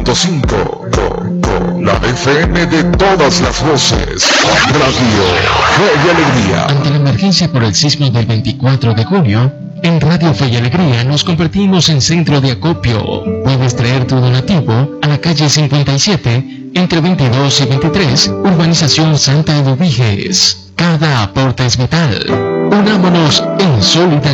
100.5, la FM de todas las voces. Radio Fe y Alegría. Ante la emergencia por el sismo del 24 de junio, en Radio Fe y Alegría nos convertimos en centro de acopio. Puedes traer tu donativo a la calle 57, entre 22 y 23, Urbanización Santa Eduviges. Cada aporte es vital. Unámonos en solidaridad.